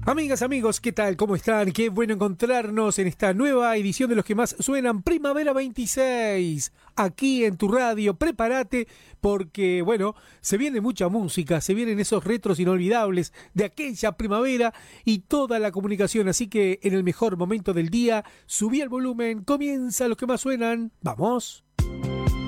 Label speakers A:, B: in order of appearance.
A: Amigas, amigos, ¿qué tal? ¿Cómo están? Qué bueno encontrarnos en esta nueva edición de los que más suenan Primavera 26. Aquí en tu radio, prepárate porque, bueno, se viene mucha música, se vienen esos retros inolvidables de aquella primavera y toda la comunicación. Así que en el mejor momento del día, subí el volumen, comienza los que más suenan. ¡Vamos!